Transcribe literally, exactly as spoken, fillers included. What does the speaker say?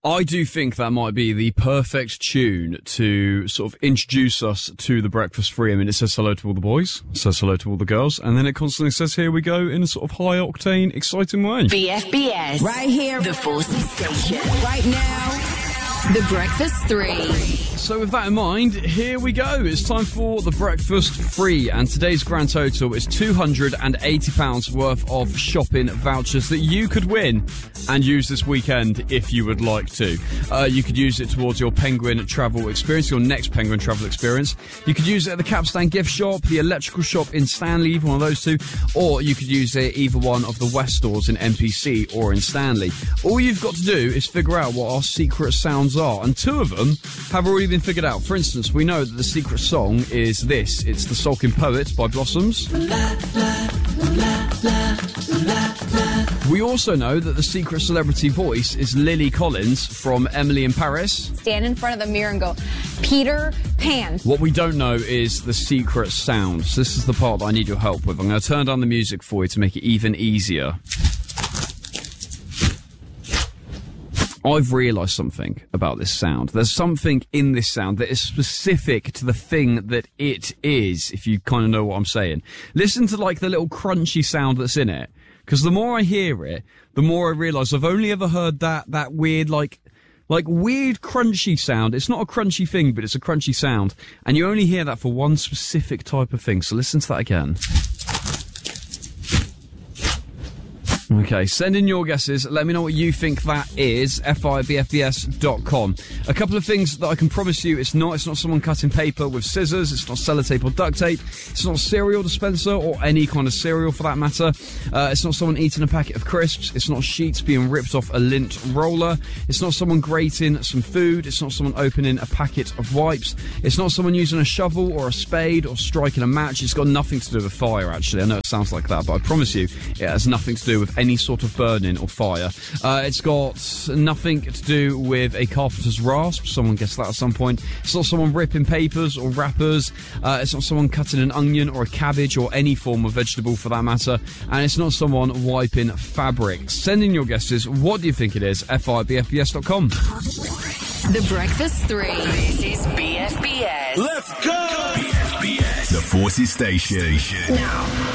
I do think that might be the perfect tune to sort of introduce us to the Breakfast Free. I mean, it says hello to all the boys, it says hello to all the girls, and then it constantly says here we go in a sort of high-octane, exciting way. B F B S. Right here. The Forces Station. Right now. The Breakfast Three. So with that in mind, here we go. It's time for the Breakfast Free, and today's grand total is two hundred eighty pounds worth of shopping vouchers that you could win and use this weekend if you would like to. Uh, you could use it towards your Penguin travel experience, your next Penguin travel experience. You could use it at the Capstan gift shop, the electrical shop in Stanley, either one of those two, or you could use it either one of the West stores in N P C or in Stanley. All you've got to do is figure out what our secret sounds are, and two of them have already been figured out. For instance, we know that the secret song is this. It's The Sulking Poet by Blossoms. We also know that the secret celebrity voice is Lily Collins from Emily in Paris. Stand in front of the mirror and go, Peter Pan. What we don't know is the secret sound. So this is the part that I need your help with. I'm going to turn down the music for you to make it even easier. I've realised something about this sound. There's something in this sound that is specific to the thing that it is, if you kind of know what I'm saying. Listen to, like, the little crunchy sound that's in it. Because the more I hear it, the more I realise I've only ever heard that, that weird, like, like, weird crunchy sound. It's not a crunchy thing, but it's a crunchy sound. And you only hear that for one specific type of thing. So listen to that again. Okay, send in your guesses. Let me know what you think that is. F I B F B S dot com. A couple of things that I can promise you it's not. It's not someone cutting paper with scissors. It's not sellotape or duct tape. It's not a cereal dispenser or any kind of cereal for that matter. Uh, it's not someone eating a packet of crisps. It's not sheets being ripped off a lint roller. It's not someone grating some food. It's not someone opening a packet of wipes. It's not someone using a shovel or a spade or striking a match. It's got nothing to do with fire, actually. I know it sounds like that, but I promise you it has nothing to do with any sort of burning or fire. Uh, it's got nothing to do with a carpenter's rasp. Someone guessed that at some point. It's not someone ripping papers or wrappers. Uh, it's not someone cutting an onion or a cabbage or any form of vegetable for that matter. And it's not someone wiping fabric. Send in your guesses. What do you think it is? F I B F B S dot com. The Breakfast Three. This is B F B S. Let's go! B F B S, the Forces Station. Now.